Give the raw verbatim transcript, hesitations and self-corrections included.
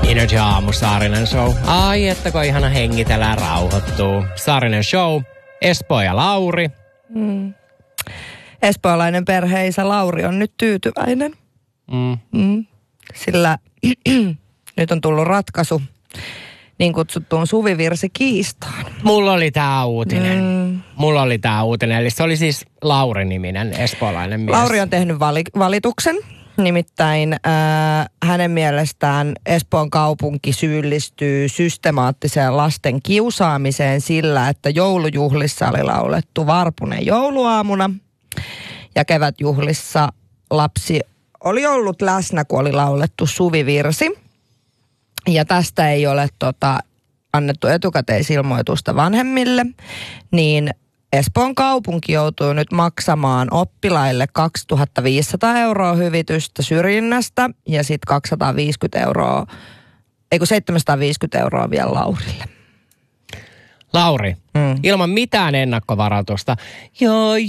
Energy Aamu, Saarinen Show. Ai, ettäkö ihana hengitellään rauhoittuu. Saarinen Show, Espoo ja Lauri. Mm. Espoolainen perheisä Lauri on nyt tyytyväinen. Mm. Mm. Sillä nyt on tullut ratkaisu niin kutsuttuun suvivirsikiistaan. Mulla oli tää uutinen. Mm. Mulla oli tää uutinen. Eli se oli siis Lauri-niminen espoolainen mies. Lauri on tehnyt vali- valituksen. Nimittäin äh, hänen mielestään Espoon kaupunki syyllistyy systemaattiseen lasten kiusaamiseen sillä, että joulujuhlissa oli laulettu Varpunen jouluaamuna. Ja kevätjuhlissa lapsi oli ollut läsnä, kun oli laulettu suvivirsi. Ja tästä ei ole tota, annettu etukäteisilmoitusta vanhemmille, niin Espoon kaupunki joutuu nyt maksamaan oppilaille kaksituhattaviisisataa euroa hyvitystä syrjinnästä ja sitten kaksisataaviisikymmentä euroa, ei kun seitsemänsataaviisikymmentä euroa vielä Laurille. Lauri, Mm. ilman mitään ennakkovaroitusta. Joo,